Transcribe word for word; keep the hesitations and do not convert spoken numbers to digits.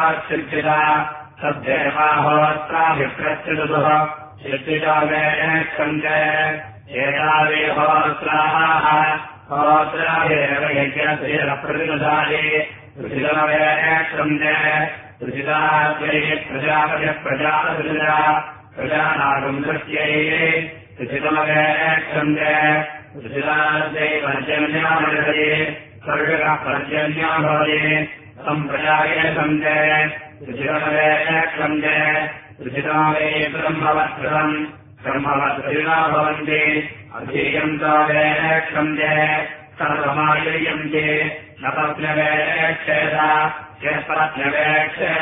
चिर्चिता तद्देवाहोत्राभिप्रच्युतुः चिर्चिता वेक्षन्ते एतावे होत्राः होत्रावेव यज्ञसेनप्रतिनुधाये ऋषितमवेक्षन्ते ऋषिताद्वैः प्रजापतिः प्रजापतिजा प्रजानागम् दृष्ट्यै ऋषितमवेक्षन्ते ऋषिताद्वै पर्जन्यामृतये स्वर्गः पर्जन्यो भवति सम्प्रजाये सन्ते ऋषितमवेक्षन्ते ऋषितावे ब्रह्मवत्कृतम् ब्रह्मवत्कृतिना भवन्ति अधीयन्तो वेक्षन्ते सर्वमायुर्यन्ते न पत्न्यवेक्षेत यः पत्न्यवेक्षेत